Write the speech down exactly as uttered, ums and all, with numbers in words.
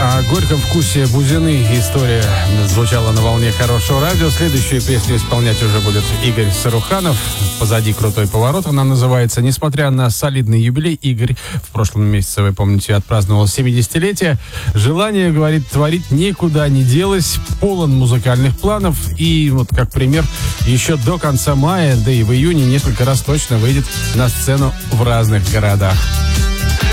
О горьком вкусе бузины история звучала на волне хорошего радио. Следующую песню исполнять уже будет Игорь Саруханов. «Позади крутой поворот» она называется. Несмотря на солидный юбилей, Игорь в прошлом месяце, вы помните, отпраздновал семидесятилетие. Желание, говорит, творить никуда не делось. Полон музыкальных планов. И вот как пример, еще до конца мая, да и в июне несколько раз точно выйдет на сцену в разных городах.